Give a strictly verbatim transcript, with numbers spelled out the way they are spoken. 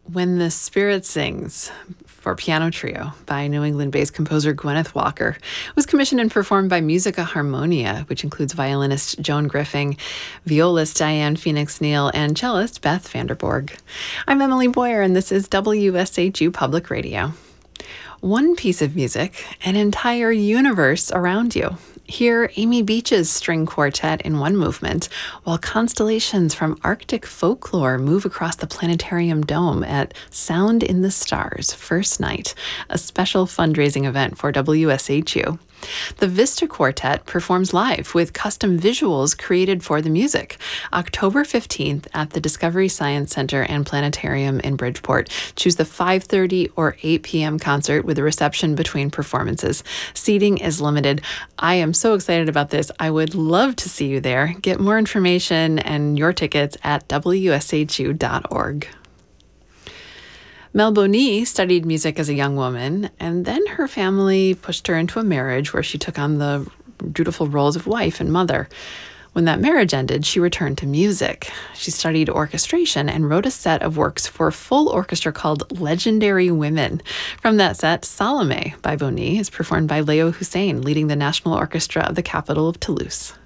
When the Spirit Sings for piano trio by New England-based composer Gwyneth Walker was commissioned and performed by Musica Harmonia, which includes violinist Joan Griffing, violist Diane Phoenix Neal, and cellist Beth Vanderborg. I'm Emily Boyer, and this is W S H U Public Radio. One piece of music, an entire universe around you. Hear Amy Beach's string quartet in one movement, while constellations from Arctic folklore move across the planetarium dome at Sound in the Stars First Night, a special fundraising event for W S H U. The Vista Quartet performs live with custom visuals created for the music, October fifteenth at the Discovery Science Center and Planetarium in Bridgeport. Choose the five thirty or eight p.m. concert with a reception between performances. Seating is limited. I am so excited about this. I would love to see you there. Get more information and your tickets at W S H U dot org. Mel Boney studied music as a young woman, and then her family pushed her into a marriage where she took on the dutiful roles of wife and mother. When that marriage ended, she returned to music. She studied orchestration and wrote a set of works for a full orchestra called Legendary Women. From that set, Salome by Boney is performed by Leo Hussein, leading the National Orchestra of the capital of Toulouse.